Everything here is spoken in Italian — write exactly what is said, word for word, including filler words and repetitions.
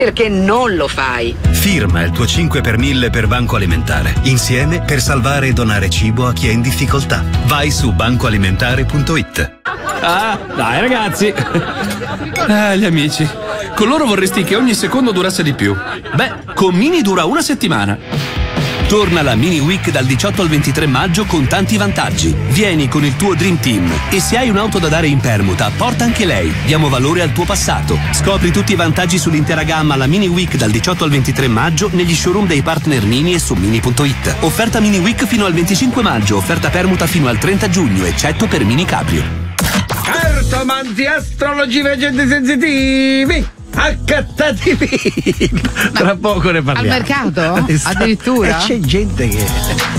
Perché non lo fai? Firma il tuo cinque per mille per Banco Alimentare. Insieme per salvare e donare cibo a chi è in difficoltà. Vai su bancoalimentare punto it. Ah, dai ragazzi. Ah, gli amici. Con loro vorresti che ogni secondo durasse di più. Beh, con Mini dura una settimana. Torna la Mini Week dal diciotto al ventitré maggio con tanti vantaggi. Vieni con il tuo Dream Team e se hai un'auto da dare in permuta, porta anche lei. Diamo valore al tuo passato. Scopri tutti i vantaggi sull'intera gamma alla Mini Week dal diciotto al ventitré maggio negli showroom dei partner Mini e su mini punto it. Offerta Mini Week fino al venticinque maggio, offerta permuta fino al trenta giugno, eccetto per Mini Cabrio. Cartomanti, astrologi, veggenti sensitivi, accattativi. Tra poco ne parliamo. Al mercato? Esatto. Addirittura? E c'è gente che